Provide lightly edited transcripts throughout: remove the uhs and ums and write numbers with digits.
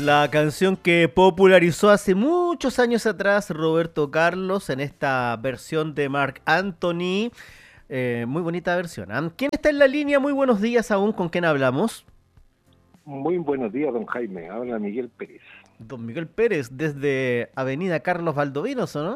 La canción que popularizó hace muchos años atrás Roberto Carlos en esta versión de Marc Anthony. Muy bonita versión. ¿Ah? ¿Quién está en la línea? Muy buenos días aún. ¿Con quién hablamos? Muy buenos días, don Jaime. Habla Miguel Pérez. Don Miguel Pérez, desde Avenida Carlos Valdovinos, ¿o no?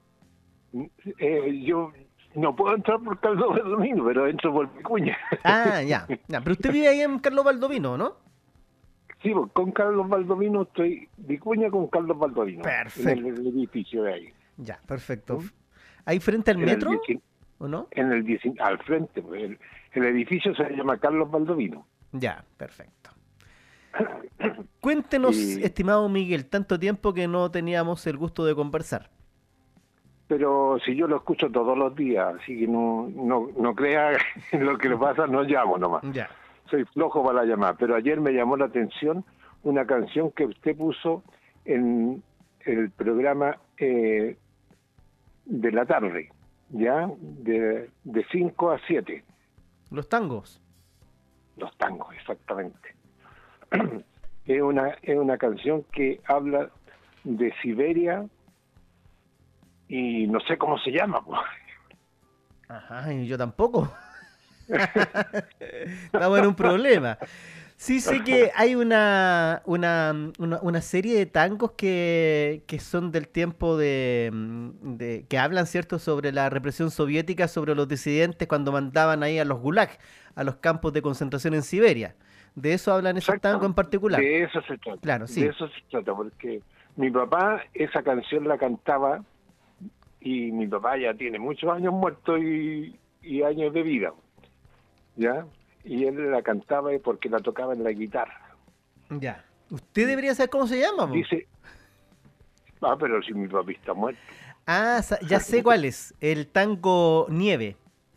Yo no puedo entrar por Carlos Baldovino, pero entro por Vicuña. Ah, ya. Pero usted vive ahí en Carlos Valdovino, ¿no? Sí, pues, con Carlos Baldovino estoy Vicuña con Carlos Baldovino. Perfecto. En el edificio de ahí. Ya, perfecto. ¿Mm? ¿Ahí frente al En el metro? 19 ¿O no? en el 19 al frente. Pues, el edificio se llama Carlos Baldovino. Ya, perfecto. Cuéntenos, Y, estimado Miguel, tanto tiempo que no teníamos el gusto de conversar. pero si yo lo escucho todos los días, así que no crea en lo que le pasa, no llamo nomás. Ya. Soy flojo para la llamada, pero ayer me llamó la atención una canción que usted puso en el programa de la tarde, ¿ya? De 5 a 7, Los tangos. los tangos, exactamente. Es una canción que habla de Siberia y no sé cómo se llama, pues. Ajá, y yo tampoco. Estamos en un problema. Sí sé que hay una serie de tangos que son del tiempo que hablan, ¿cierto?, sobre la represión soviética, sobre los disidentes cuando mandaban ahí a los gulag, a los campos de concentración en Siberia. De eso hablan esos tangos en Exactamente, particular. de eso se trata, Claro, de sí. eso se trata, porque mi papá esa canción la cantaba y mi papá ya tiene muchos años muerto y años de vida, ¿ya? Y él la cantaba porque la tocaba en la guitarra. Ya. Usted debería saber cómo se llama, po. Dice, pero si mi papá está muerto. Ah, ya sé cuál es. El tango Nieve.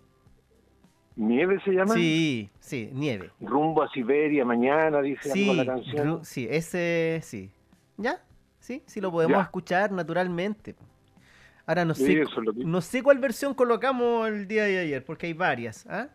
¿Nieve se llama? Sí, sí, Nieve. Rumbo a Siberia mañana, dice algo la Sí, canción. sí, ese sí. ¿Ya? Sí, sí lo podemos Ya, escuchar naturalmente. Ahora no y sé, eso es lo que... no sé cuál versión colocamos el día de ayer, porque hay varias, ¿ah?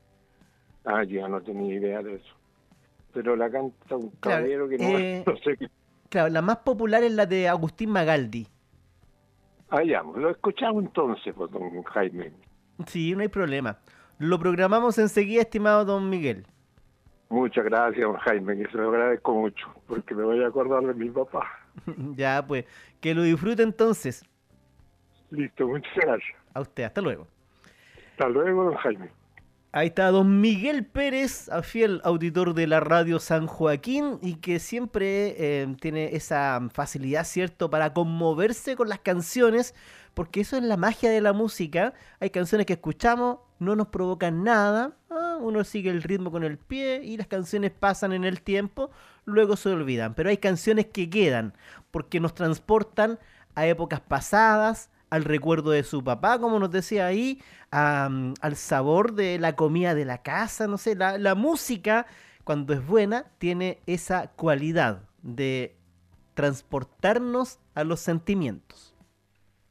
Ya no tenía idea de eso. Pero la canta un Claro, caballero que no, no sé qué. claro, la más popular es la de Agustín Magaldi. Ya, lo escuchamos entonces, pues, don Jaime. Sí, no hay problema. Lo programamos enseguida, estimado don Miguel. Muchas gracias, don Jaime, que se lo agradezco mucho, porque me voy a acordar de mi papá. Ya, pues, que lo disfrute entonces. Listo, muchas gracias. A usted, hasta luego. Hasta luego, don Jaime. Ahí está don Miguel Pérez, fiel auditor de la radio San Joaquín y que siempre tiene esa facilidad, ¿cierto?, para conmoverse con las canciones, porque eso es la magia de la música. Hay canciones que escuchamos, no nos provocan nada, uno sigue el ritmo con el pie y las canciones pasan en el tiempo, luego se olvidan. Pero hay canciones que quedan porque nos transportan a épocas pasadas, al recuerdo de su papá, como nos decía ahí, al sabor de la comida de la casa, no sé, la música, cuando es buena, tiene esa cualidad de transportarnos a los sentimientos.